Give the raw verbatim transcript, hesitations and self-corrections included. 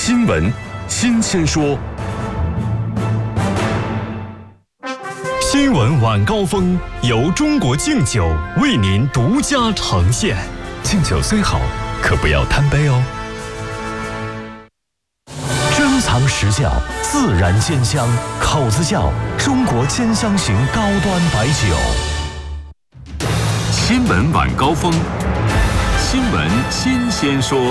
新闻新鲜说。新闻晚高峰由中国敬酒为您独家呈现。敬酒虽好，可不要贪杯哦。珍藏实窖，自然兼香，口子窖，中国兼香型高端白酒。新闻晚高峰，新闻新鲜说。